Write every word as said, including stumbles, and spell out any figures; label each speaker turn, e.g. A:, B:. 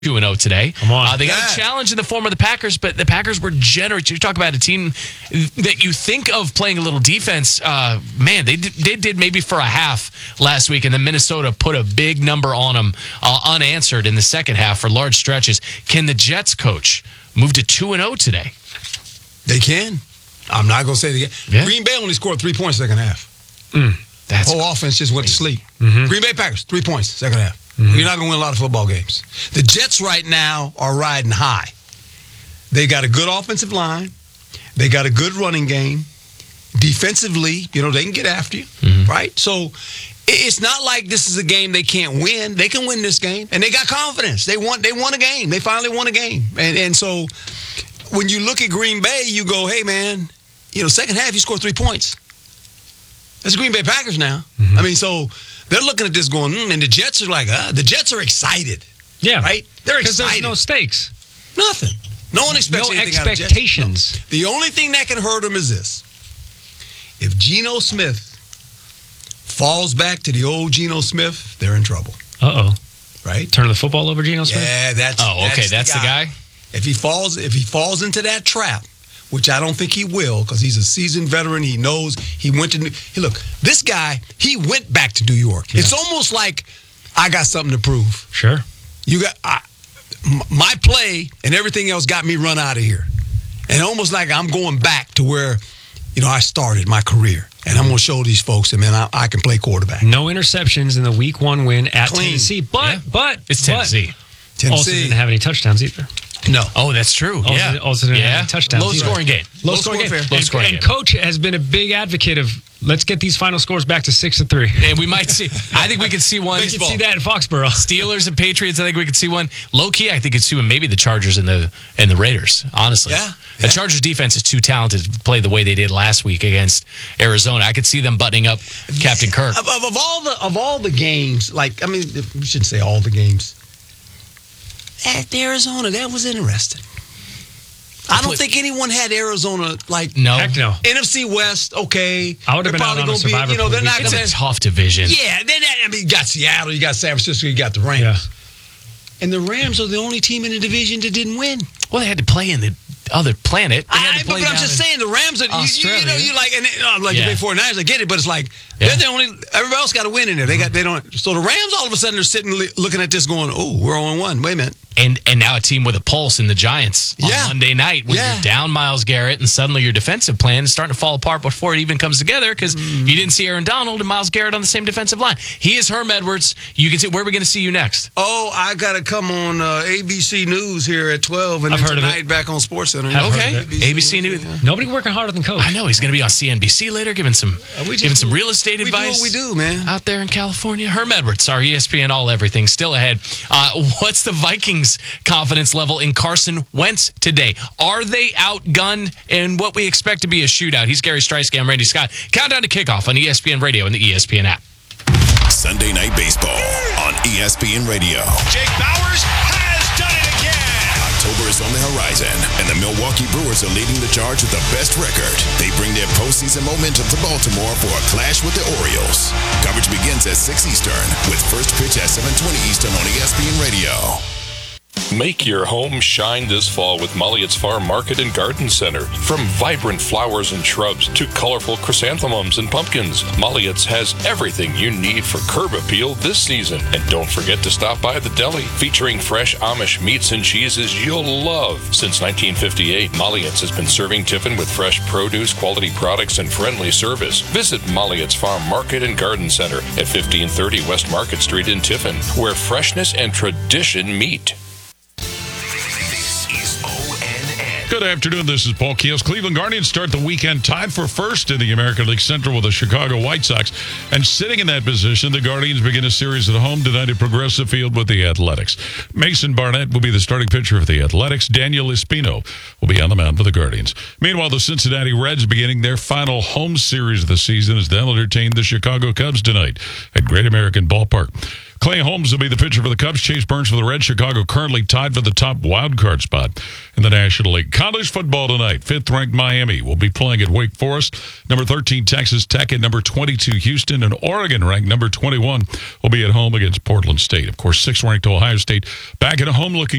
A: two and oh today.
B: Come on.
A: Uh, they got
C: Yeah.
A: a challenge in the form of the Packers, but the Packers were generous. You talk about a team that you think of playing a little defense. Uh, man, they did, they did maybe for a half last week, and then Minnesota put a big number on them uh, unanswered in the second half for large stretches. Can the Jets coach move to two and oh today?
C: They can. I'm not going to say they can.
A: Yeah.
C: Green Bay only scored three points second half.
A: Mm, that's
C: Whole offense just went to sleep.
B: Mm-hmm.
C: Green Bay Packers, three points second half. Mm-hmm. You're not going to win a lot of football games. The Jets right now are riding high. They got a good offensive line. They got a good running game. Defensively, you know, they can get after you, mm-hmm. right? So it's not like this is a game they can't win. They can win this game, and they got confidence. They won. They won a game. They finally won a game, and and so when you look at Green Bay, you go, hey man, you know, second half you score three points. That's Green Bay Packers now. Mm-hmm. I mean, so they're looking at this going, mm, and the Jets are like, uh, the Jets are excited.
B: Yeah,
C: right. They're excited.
B: Because there's no stakes.
C: Nothing. No one expects
B: no
C: anything
B: expectations.
C: out of Jets. No. The only thing that can hurt them is this: if Geno Smith falls back to the old Geno Smith, they're in trouble.
B: Uh oh.
C: Right?
B: Turn the football over, Geno Smith.
A: Yeah, that's. Oh, okay, that's, that's the, guy. the guy.
C: If he falls, if he falls into that trap, which I don't think he will, because he's a seasoned veteran. He knows he went to. New, hey, look, this guy, he went back to New York. Yeah. It's almost like I got something to prove.
B: Sure.
C: You got I, my play and everything else got me run out of here, and almost like I'm going back to where, you know, I started my career, and I'm going to show these folks that man, I, I can play quarterback.
B: No interceptions in the Week One win at
C: Clean.
B: Tennessee, but
A: yeah.
B: but
A: it's Tennessee.
B: But
C: Tennessee
B: also didn't have any touchdowns either.
C: No.
A: Oh, that's true.
B: Also,
A: yeah.
B: Also didn't
A: yeah.
B: have any touchdowns.
A: Low scoring game.
B: Low,
C: Low
B: scoring
C: score
B: game.
C: fair.
B: And,
A: scoring
B: and
A: game.
B: Coach has been a big advocate of let's get these final scores back to six to three.
A: And we might see. I think we could see one.
B: We could see that in Foxborough.
A: Steelers and Patriots. I think we could see one. Low key, I think it's see one. Maybe the Chargers and the and the Raiders. Honestly,
C: yeah.
A: The
C: yeah.
A: Chargers defense is too talented to play the way they did last week against Arizona. I could see them buttoning up Captain Kirk.
C: Of, of, of all the of all the games, like I mean, we shouldn't say all the games. At Arizona, that was interesting. I don't think anyone had Arizona like
A: no.
B: Heck no.
C: N F C West. Okay,
B: I would have been out on a survivor.
C: Be, you know, they're not.
A: It's
C: gonna,
A: a tough division.
C: Yeah, they're not, I mean, you got Seattle, you got San Francisco, you got the Rams,
B: yeah.
C: and the Rams are the only team in the division that didn't win.
A: Well, they had to play in the other planet. They had
C: I,
A: to
C: but,
A: play
C: but I'm
A: down
C: just
A: in
C: saying the Rams are. You, you, you know, you like and uh, like
A: Yeah.
C: the big forty-niners. I get it, but it's like
A: Yeah.
C: they're the only. Everybody else got to win in there. They got. They don't. So the Rams all of a sudden are sitting li- looking at this, going, "Oh, we're on one. Wait a minute."
A: And and now a team with a pulse in the Giants on
C: Yeah.
A: Monday night when
C: Yeah.
A: you're down Myles Garrett and suddenly your defensive plan is starting to fall apart before it even comes together because
C: Mm.
A: you didn't see Aaron Donald and Myles Garrett on the same defensive line. He is Herm Edwards. You can see where are we going to see you next?
C: Oh, I got to come on uh, A B C News here at twelve, and
B: I've
C: then
B: heard of
C: tonight
B: it.
C: back on SportsCenter.
B: I've heard
A: Okay,
B: of it.
A: A B C News.
C: Yeah.
B: Nobody working harder than Coach.
A: I know he's going to be on C N B C later, giving some
C: Uh, we just
A: giving some
C: do-
A: real estate
C: we
A: advice.
C: do what we do, man.
A: Out there in California, Herm Edwards, our E S P N All Everything, still ahead. Uh, what's the Vikings' confidence level in Carson Wentz today? Are they outgunned in what we expect to be a shootout? He's Gary Streisky. I'm Randy Scott. Countdown to kickoff on E S P N Radio and the E S P N app.
D: Sunday Night Baseball on E S P N Radio.
E: Jake Bauers has done it again.
D: October is on the horizon, and the Milwaukee Brewers are leading the charge with the best record. They bring their postseason momentum to Baltimore for a clash with the Orioles. Coverage begins at six Eastern, with first pitch at seven twenty Eastern on E S P N Radio.
F: Make your home shine this fall with Molliett's Farm Market and Garden Center. From vibrant flowers and shrubs to colorful chrysanthemums and pumpkins, Molliett's has everything you need for curb appeal this season. And don't forget to stop by the deli, featuring fresh Amish meats and cheeses you'll love. Since nineteen fifty-eight, Molliett's has been serving Tiffin with fresh produce, quality products, and friendly service. Visit Molliett's Farm Market and Garden Center at fifteen thirty West Market Street in Tiffin, where freshness and tradition meet.
G: Good afternoon. This is Paul Keels. Cleveland Guardians start the weekend tied for first in the American League Central with the Chicago White Sox. And sitting in that position, the Guardians begin a series at home tonight at Progressive Field with the Athletics. Mason Barnett will be the starting pitcher for the Athletics. Daniel Espino will be on the mound for the Guardians. Meanwhile, the Cincinnati Reds beginning their final home series of the season as they'll entertain the Chicago Cubs tonight at Great American Ballpark. Clay Holmes will be the pitcher for the Cubs. Chase Burns for the Reds. Chicago currently tied for the top wild card spot in the National League. College football tonight. Fifth-ranked Miami will be playing at Wake Forest. Number thirteen, Texas Tech. And number twenty-two, Houston. And Oregon, ranked number twenty-one, will be at home against Portland State. Of course, sixth-ranked Ohio State back at home looking